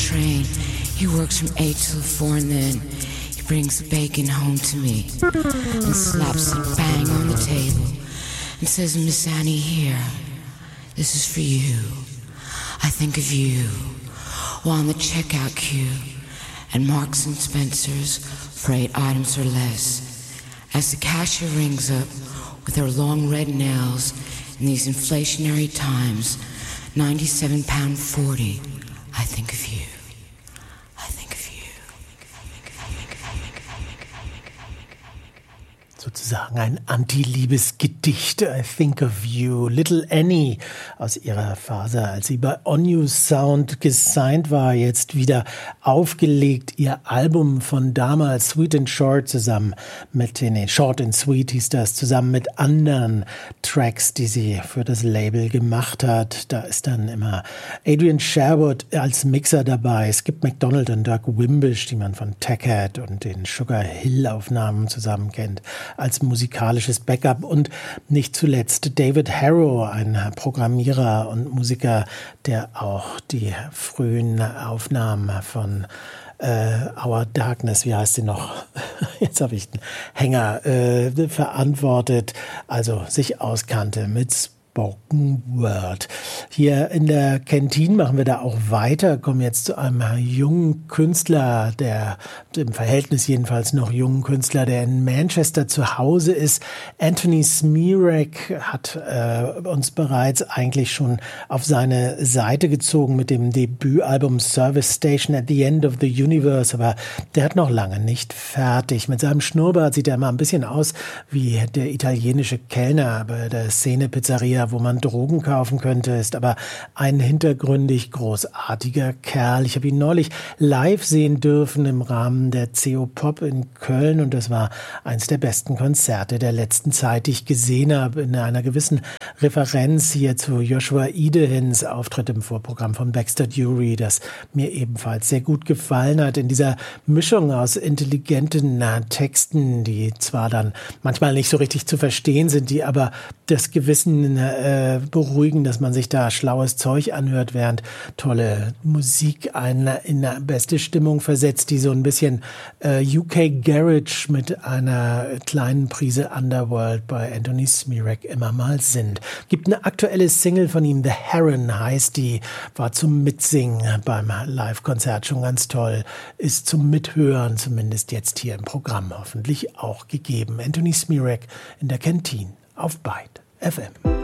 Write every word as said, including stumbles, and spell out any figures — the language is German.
train. He works from eight till four and then he brings the bacon home to me and slaps it bang on the table and says, Miss Annie, here, this is for you. I think of you while on the checkout queue at Marks and Spencer's for eight items or less. As the cashier rings up with her long red nails in these inflationary times, ninety-seven pounds forty, I think of you. I think of you. Sozusagen ein Anti-Liebes-Gedicht. I Think of You. Little Annie aus ihrer Phase, als sie bei On You Sound gesigned war, jetzt wieder aufgelegt. Ihr Album von damals, Sweet and Short, zusammen mit, nee, Short and Sweet hieß das, zusammen mit anderen Tracks, die sie für das Label gemacht hat. Da ist dann immer Adrian Sherwood als Mixer dabei. Skip McDonald und Doug Wimbish, die man von Taggart und den Sugar Hill Aufnahmen zusammen kennt, als musikalisches Backup, und nicht zuletzt David Harrow, ein Programmierer und Musiker, der auch die frühen Aufnahmen von äh, Our Darkness, wie heißt sie noch? Jetzt habe ich den Hänger äh, verantwortet, also sich auskannte mit Spoken Word. Hier in der Kantine machen wir da auch weiter, kommen jetzt zu einem jungen Künstler, der im Verhältnis jedenfalls noch jungen Künstler, der in Manchester zu Hause ist. Anthony Smirek hat äh, uns bereits eigentlich schon auf seine Seite gezogen mit dem Debütalbum Service Station at the End of the Universe, aber der hat noch lange nicht fertig. Mit seinem Schnurrbart sieht er mal ein bisschen aus wie der italienische Kellner bei der Szene Pizzeria, wo man Drogen kaufen könnte, ist aber ein hintergründig großartiger Kerl. Ich habe ihn neulich live sehen dürfen im Rahmen der C O Pop in Köln, und das war eines der besten Konzerte der letzten Zeit, die ich gesehen habe, in einer gewissen Referenz hier zu Joshua Idehins Auftritt im Vorprogramm von Baxter Dury, das mir ebenfalls sehr gut gefallen hat, in dieser Mischung aus intelligenten Texten, die zwar dann manchmal nicht so richtig zu verstehen sind, die aber das Gewissen äh, beruhigen, dass man sich da schlaues Zeug anhört, während tolle Musik einen in eine beste Stimmung versetzt, die so ein bisschen äh, U K Garage mit einer kleinen Prise Underworld bei Anthony Smirek immer mal sind. Gibt eine aktuelle Single von ihm, The Heron heißt die, war zum Mitsingen beim Live-Konzert schon ganz toll, ist zum Mithören zumindest jetzt hier im Programm hoffentlich auch gegeben. Anthony Smirek in der Kantine auf Byte F M.